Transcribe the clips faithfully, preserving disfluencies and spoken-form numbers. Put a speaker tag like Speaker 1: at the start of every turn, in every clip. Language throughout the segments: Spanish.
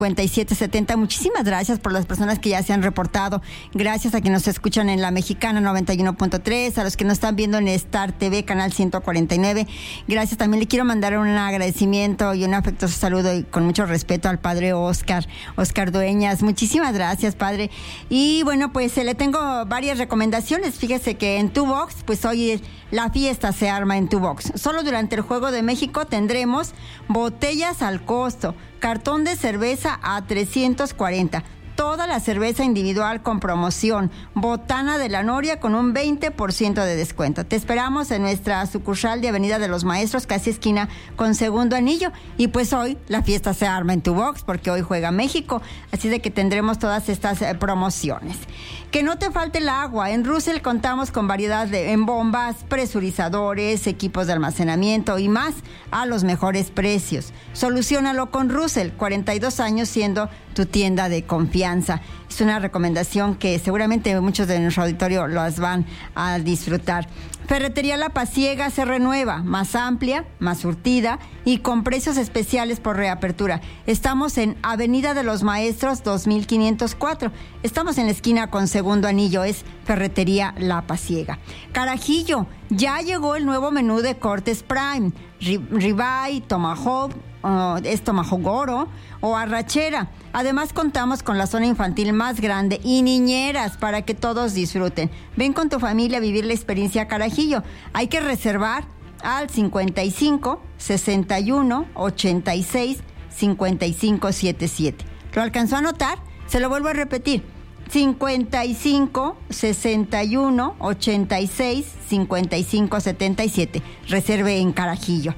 Speaker 1: cincuenta y siete setenta. Muchísimas gracias por las personas que ya se han reportado. Gracias a quienes nos escuchan en La Mexicana noventa y uno punto tres, a los que nos están viendo en Star T V, canal ciento cuarenta y nueve. Gracias. También le quiero mandar un agradecimiento y un afectuoso saludo y con mucho respeto al padre Oscar, Oscar Dueñas. Muchísimas gracias, padre. Y bueno, pues eh, le tengo varias recomendaciones. Fíjese que en Tu Box, pues hoy la fiesta se arma en Tu Box. Solo durante el Juego de México tendremos botellas al costo, cartón de cerveza a trescientos cuarenta, toda la cerveza individual con promoción, botana de la Noria con un veinte por ciento de descuento. Te esperamos en nuestra sucursal de Avenida de los Maestros, casi esquina con Segundo Anillo. Y pues hoy la fiesta se arma en Tu Box porque hoy juega México, así de que tendremos todas estas eh, promociones. Que no te falte el agua. En Russell contamos con variedad de en bombas, presurizadores, equipos de almacenamiento y más a los mejores precios. Soluciónalo con Russell, cuarenta y dos años siendo tu tienda de confianza. Es una recomendación que seguramente muchos de nuestro auditorio las van a disfrutar. Ferretería La Pasiega se renueva, más amplia, más surtida y con precios especiales por reapertura. Estamos en Avenida de los Maestros dos mil quinientos cuatro. Estamos en la esquina con Segundo Anillo, es Ferretería La Pasiega. Carajillo, ya llegó el nuevo menú de cortes Prime, ribeye, tomahawk, uh, es tomahawk oro o arrachera. Además contamos con la zona infantil más grande y niñeras para que todos disfruten. Ven con tu familia a vivir la experiencia Carajillo. Hay que reservar al cincuenta y cinco, sesenta y uno, ochenta y seis, cincuenta y cinco setenta y siete. ¿Lo alcanzó a notar? Se lo vuelvo a repetir. cincuenta y cinco, sesenta y uno, ochenta y seis, cincuenta y cinco setenta y siete. Reserve en Carajillo.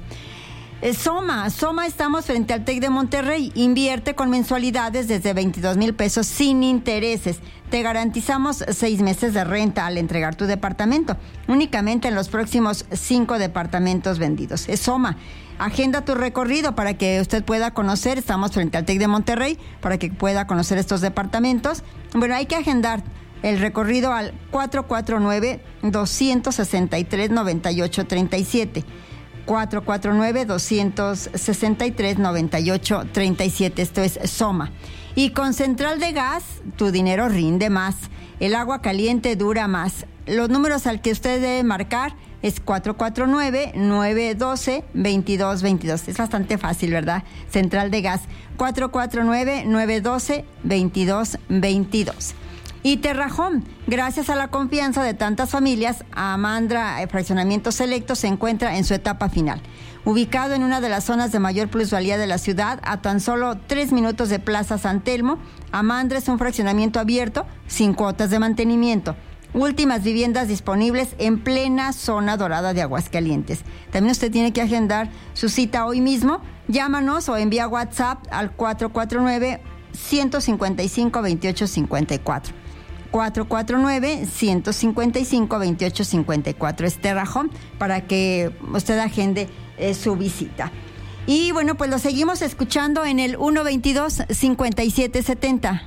Speaker 1: Soma, Soma estamos frente al TEC de Monterrey. Invierte con mensualidades desde veintidós mil pesos sin intereses. Te garantizamos seis meses de renta al entregar tu departamento, únicamente en los próximos cinco departamentos vendidos. Es Soma. Agenda tu recorrido para que usted pueda conocer. Estamos frente al TEC de Monterrey para que pueda conocer estos departamentos. Bueno, hay que agendar el recorrido al cuatro cuatro nueve, dos seis tres, nueve ocho tres siete. cuatro cuatro nueve, dos seis tres, nueve ocho tres siete. Esto es Soma. Y con Central de Gas, tu dinero rinde más. El agua caliente dura más. Los números al que usted debe marcar es cuatro cuatro nueve, nueve uno dos, dos dos dos dos. Es bastante fácil, ¿verdad? Central de Gas, cuatro cuatro nueve, nueve uno dos, dos dos dos dos. Y Terrajón, gracias a la confianza de tantas familias, Amandra Fraccionamientos Selectos se encuentra en su etapa final. Ubicado en una de las zonas de mayor plusvalía de la ciudad, a tan solo tres minutos de Plaza San Telmo, Amandra es un fraccionamiento abierto, sin cuotas de mantenimiento. Últimas viviendas disponibles en plena zona dorada de Aguascalientes. También usted tiene que agendar su cita hoy mismo. Llámanos o envía WhatsApp al cuatro cuatro nueve, uno cinco cinco, dos ocho cinco cuatro. cuatro cuatro nueve, uno cinco cinco, dos ocho cinco cuatro. Es Terrajón para que usted agende eh, su visita. Y bueno, pues lo seguimos escuchando en el uno veintidós, cincuenta y siete setenta.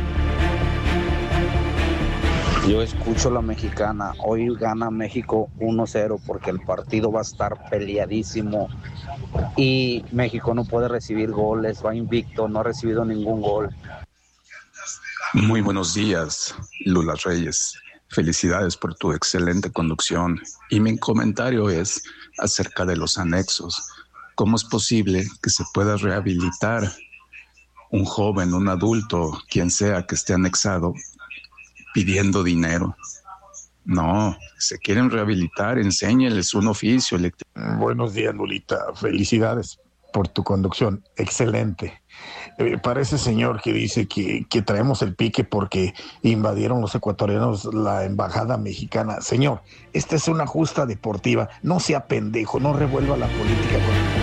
Speaker 2: Yo escucho La Mexicana. Hoy gana México uno cero porque el partido va a estar peleadísimo y México no puede recibir goles, va invicto, no ha recibido ningún gol.
Speaker 3: Muy buenos días, Lula Reyes. Felicidades por tu excelente conducción. Y mi comentario es acerca de los anexos. ¿Cómo es posible que se pueda rehabilitar un joven, un adulto, quien sea que esté anexado, pidiendo dinero? No, se quieren rehabilitar, enséñeles un oficio.
Speaker 4: Buenos días, Lulita. Felicidades por tu conducción. Excelente. Eh, para ese señor que dice que, que traemos el pique porque invadieron los ecuatorianos la embajada mexicana. Señor, esta es una justa deportiva. No sea pendejo, no revuelva la política con...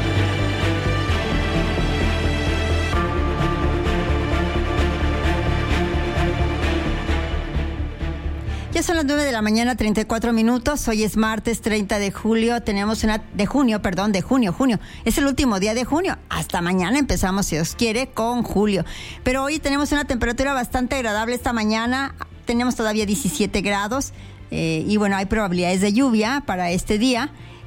Speaker 1: Ya son las nueve de la mañana, treinta y cuatro minutos. Hoy es martes treinta de julio. Tenemos una, de junio, perdón, de junio, junio. Es el último día de junio. Hasta mañana empezamos, si Dios quiere, con julio. Pero hoy tenemos una temperatura bastante agradable esta mañana. Tenemos todavía diecisiete grados. Eh, y bueno, hay probabilidades de lluvia para este día.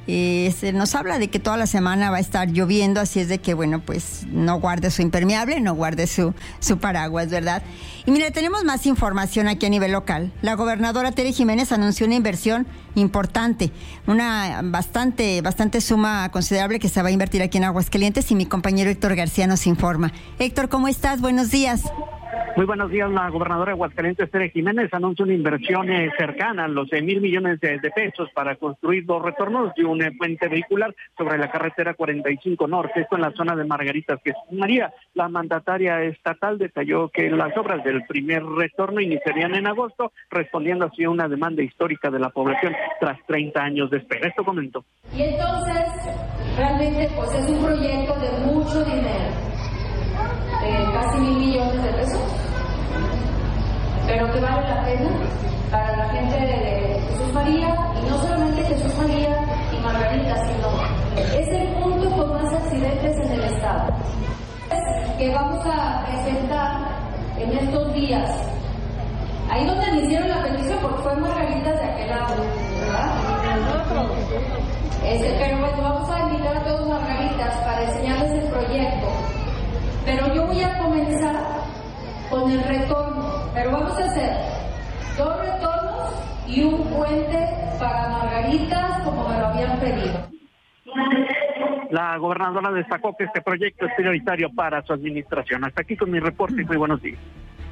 Speaker 1: Eh, se nos habla de que toda la semana va a estar lloviendo, así es de que, bueno, pues no guarde su impermeable, no guarde su, su paraguas, ¿verdad? Y mire, tenemos más información aquí a nivel local. La gobernadora Tere Jiménez anunció una inversión importante, una bastante, bastante suma considerable que se va a invertir aquí en Aguascalientes, y mi compañero Héctor García nos informa. Héctor, ¿cómo estás? Buenos días.
Speaker 5: Muy buenos días. La gobernadora de Aguascalientes, Tere Jiménez, anuncia una inversión eh, cercana a los seis mil millones de, de pesos para construir dos retornos y un eh, puente vehicular sobre la carretera cuarenta y cinco Norte, esto en la zona de Margaritas, Jesús María. La mandataria estatal detalló que las obras del primer retorno iniciarían en agosto, respondiendo así a una demanda histórica de la población tras treinta años de espera. Esto comentó.
Speaker 6: Y entonces, realmente, pues es un proyecto de mucho dinero, de casi mil millones de pesos, pero que vale la pena para la gente de Jesús María, y no solamente Jesús María y Margarita, sino es el punto con más accidentes en el estado, que vamos a presentar en estos días, ahí donde me hicieron la petición, porque fue Margaritas de aquel lado, ¿verdad? Este, pero bueno, vamos a invitar a todos Margaritas para enseñarles el proyecto. Pero yo voy a comenzar con el retorno, pero vamos a hacer dos retornos y un puente para Margaritas, como me lo habían pedido.
Speaker 5: La gobernadora destacó que este proyecto es prioritario para su administración. Hasta aquí con mi reporte y muy buenos días.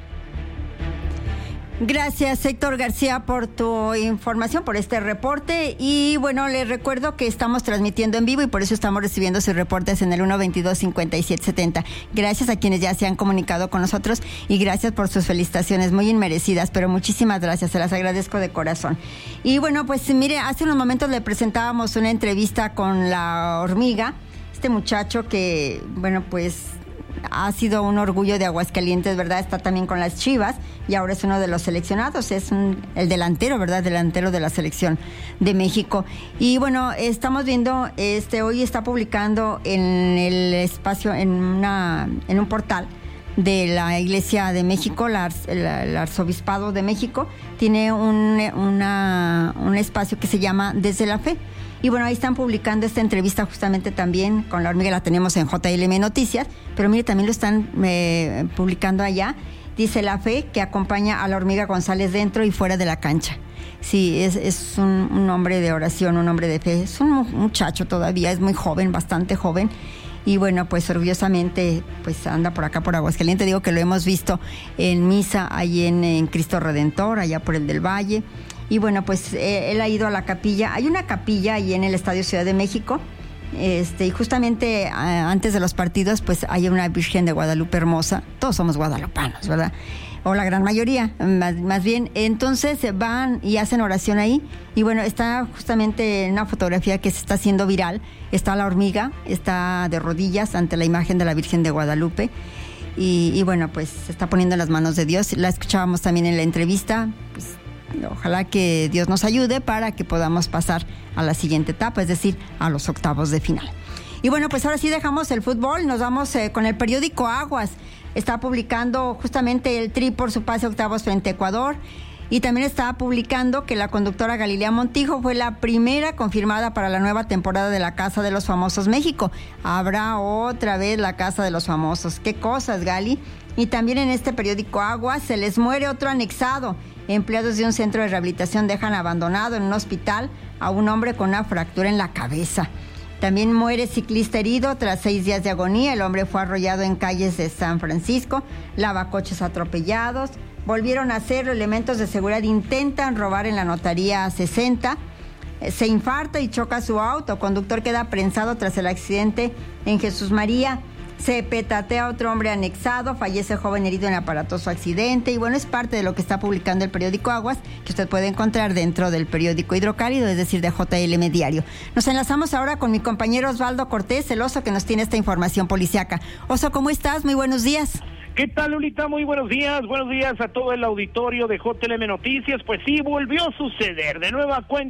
Speaker 1: Gracias, Héctor García, por tu información, por este reporte. Y bueno, les recuerdo que estamos transmitiendo en vivo y por eso estamos recibiendo sus reportes en el uno veintidós cincuenta y siete setenta. Gracias a quienes ya se han comunicado con nosotros y gracias por sus felicitaciones, muy inmerecidas, pero muchísimas gracias, se las agradezco de corazón. Y bueno, pues mire, hace unos momentos le presentábamos una entrevista con La Hormiga, este muchacho que, bueno, pues ha sido un orgullo de Aguascalientes, ¿verdad? Está también con las Chivas y ahora es uno de los seleccionados, es un, el delantero, ¿verdad? Delantero de la selección de México. Y bueno, estamos viendo, este hoy está publicando en el espacio, en una, en un portal de la Iglesia de México, la, la, el Arzobispado de México, tiene un, una, un espacio que se llama Desde la Fe. Y bueno, ahí están publicando esta entrevista justamente también con La Hormiga, la tenemos en J L M Noticias, pero mire, también lo están eh, publicando allá. Dice La Fe, que acompaña a La Hormiga González dentro y fuera de la cancha. Sí, es, es un, un hombre de oración, un hombre de fe. Es un muchacho todavía, es muy joven, bastante joven. Y bueno, pues orgullosamente pues anda por acá por Aguascalientes. Digo que lo hemos visto en misa ahí en, en Cristo Redentor, allá por el del Valle. Y bueno, pues eh, él ha ido a la capilla. Hay una capilla ahí en el Estadio Ciudad de México. Este, y justamente eh, antes de los partidos, pues hay una Virgen de Guadalupe hermosa. Todos somos guadalupanos, ¿verdad? O la gran mayoría, más, más bien. Entonces van y hacen oración ahí. Y bueno, está justamente en una fotografía que se está haciendo viral. Está La Hormiga, está de rodillas ante la imagen de la Virgen de Guadalupe. Y, y bueno, pues se está poniendo en las manos de Dios. La escuchábamos también en la entrevista. Pues, ojalá que Dios nos ayude para que podamos pasar a la siguiente etapa, es decir, a los octavos de final. Y bueno, pues ahora sí dejamos el fútbol, nos vamos eh, con el periódico Aguas. Está publicando justamente el Tri por su pase a octavos frente a Ecuador. Y también está publicando que la conductora Galilea Montijo fue la primera confirmada para la nueva temporada de la Casa de los Famosos México. Habrá otra vez la Casa de los Famosos. ¿Qué cosas, Gali? Y también en este periódico Aguas se les muere otro anexado. Empleados de un centro de rehabilitación dejan abandonado en un hospital a un hombre con una fractura en la cabeza. También muere ciclista herido tras seis días de agonía. El hombre fue arrollado en calles de San Francisco. Lavacoches atropellados. Volvieron a hacerlo. Elementos de seguridad intentan robar en la notaría sesenta. Se infarta y choca su auto. Conductor queda prensado tras el accidente en Jesús María. Se petatea otro hombre anexado, fallece joven herido en aparatoso accidente. Y bueno, es parte de lo que está publicando el periódico Aguas, que usted puede encontrar dentro del periódico Hidrocálido, es decir, de J L M Diario. Nos enlazamos ahora con mi compañero Osvaldo Cortés, el Oso, que nos tiene esta información policiaca. Oso, ¿cómo estás? Muy buenos días.
Speaker 7: ¿Qué tal, Lulita? Muy buenos días. Buenos días a todo el auditorio de J L M Noticias. Pues sí, volvió a suceder. De nueva cuenta,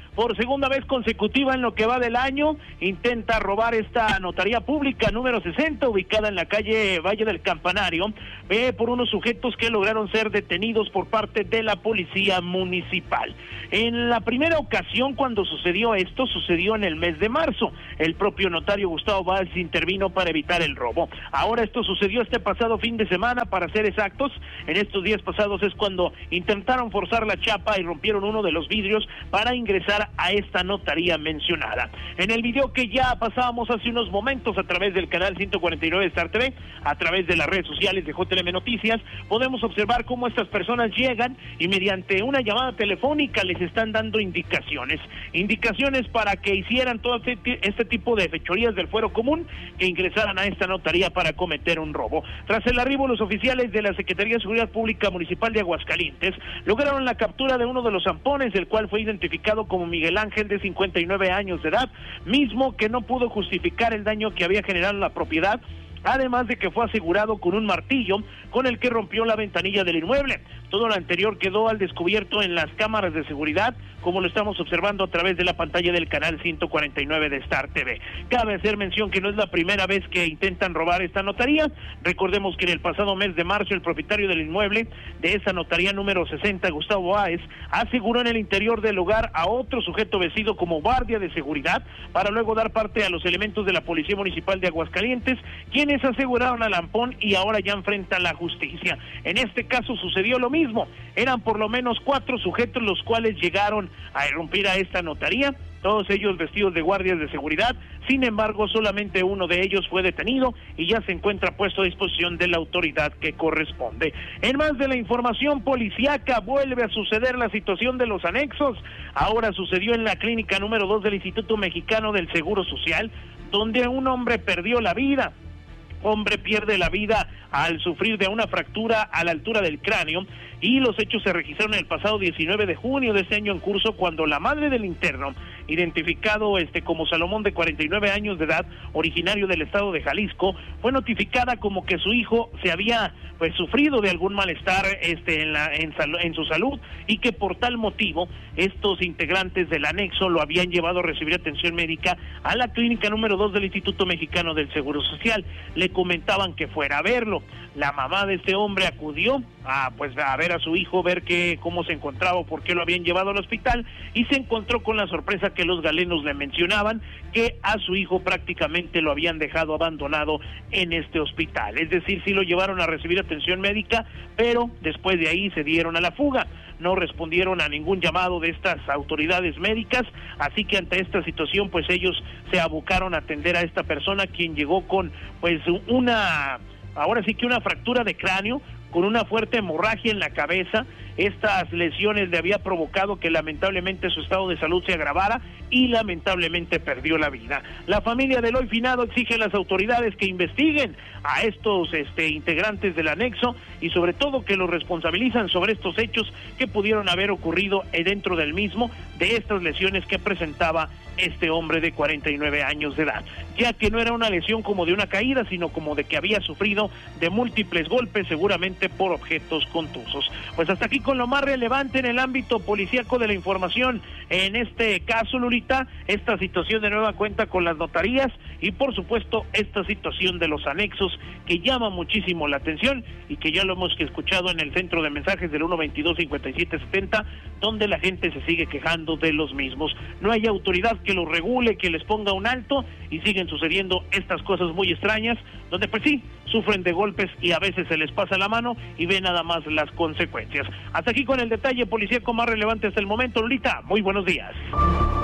Speaker 7: por segunda vez consecutiva en lo que va del año, intenta robar esta notaría pública número sesenta, ubicada en la calle Valle del Campanario, eh, por unos sujetos que lograron ser detenidos por parte de la policía municipal. En la primera ocasión cuando sucedió esto, sucedió en el mes de marzo. El propio notario Gustavo Báez intervino para evitar el robo. Ahora esto sucedió este pasado fin de semana, para ser exactos. En estos días pasados es cuando intentaron forzar la chapa y rompieron uno de los vidrios para ingresar a esta notaría mencionada. En el video que ya pasábamos hace unos momentos a través del canal ciento cuarenta y nueve de Star T V, a través de las redes sociales de J L M Noticias, podemos observar cómo estas personas llegan y mediante una llamada telefónica les están dando indicaciones, indicaciones para que hicieran todo este, este tipo de fechorías del fuero común, que ingresaran a esta notaría para cometer un robo. Tras el arribo, los oficiales de la Secretaría de Seguridad Pública Municipal de Aguascalientes lograron la captura de uno de los zampones, el cual fue identificado como Miguel Ángel, de cincuenta y nueve años de edad, mismo que no pudo justificar el daño que había generado en la propiedad, además de que fue asegurado con un martillo con el que rompió la ventanilla del inmueble. Todo lo anterior quedó al descubierto en las cámaras de seguridad, como lo estamos observando a través de la pantalla del canal ciento cuarenta y nueve de Star T V. Cabe hacer mención que no es la primera vez que intentan robar esta notaría. Recordemos que en el pasado mes de marzo el propietario del inmueble de esa notaría número sesenta, Gustavo Báez, aseguró en el interior del lugar a otro sujeto vestido como guardia de seguridad, para luego dar parte a los elementos de la Policía Municipal de Aguascalientes, quienes aseguraron al lampón y ahora ya enfrentan la justicia. En este caso sucedió lo mismo. Eran por lo menos cuatro sujetos los cuales llegaron a irrumpir a esta notaría, todos ellos vestidos de guardias de seguridad. Sin embargo, solamente uno de ellos fue detenido y ya se encuentra puesto a disposición de la autoridad que corresponde. En más de la información policíaca, vuelve a suceder la situación de los anexos. Ahora sucedió en la clínica número dos del Instituto Mexicano del Seguro Social, donde un hombre perdió la vida. Hombre pierde la vida al sufrir de una fractura a la altura del cráneo, y los hechos se registraron el pasado diecinueve de junio de este año en curso, cuando la madre del interno, identificado este como Salomón, de cuarenta y nueve años de edad, originario del estado de Jalisco, fue notificada como que su hijo se había pues sufrido de algún malestar este en la en, en su salud, y que por tal motivo estos integrantes del anexo lo habían llevado a recibir atención médica a la clínica número dos del Instituto Mexicano del Seguro Social. Le comentaban que fuera a verlo. La mamá de este hombre acudió a pues a ver a su hijo, ver que cómo se encontraba, por qué lo habían llevado al hospital, y se encontró con la sorpresa que los galenos le mencionaban, que a su hijo prácticamente lo habían dejado abandonado en este hospital. Es decir, sí lo llevaron a recibir atención médica, pero después de ahí se dieron a la fuga. No respondieron a ningún llamado de estas autoridades médicas, así que ante esta situación pues ellos se abocaron a atender a esta persona, quien llegó con pues una, ahora sí que una fractura de cráneo, con una fuerte hemorragia en la cabeza. Estas lesiones le había provocado que lamentablemente su estado de salud se agravara y lamentablemente perdió la vida. La familia del hoy finado exige a las autoridades que investiguen a estos este, integrantes del anexo, y sobre todo que los responsabilizan sobre estos hechos que pudieron haber ocurrido dentro del mismo, de estas lesiones que presentaba este hombre de cuarenta y nueve años de edad, ya que no era una lesión como de una caída, sino como de que había sufrido de múltiples golpes, seguramente por objetos contusos. Pues hasta aquí con lo más relevante en el ámbito policíaco de la información. En este caso, Lurita, esta situación de nueva cuenta con las notarías, y por supuesto esta situación de los anexos, que llama muchísimo la atención y que ya lo hemos escuchado en el centro de mensajes del uno veintidós cincuenta y siete setenta, donde la gente se sigue quejando de los mismos. No hay autoridad que los regule, que les ponga un alto, y siguen sucediendo estas cosas muy extrañas, donde pues sí, sufren de golpes y a veces se les pasa la mano y ve nada más las consecuencias. Hasta aquí con el detalle policíaco más relevante hasta el momento. Lolita, muy buenos días.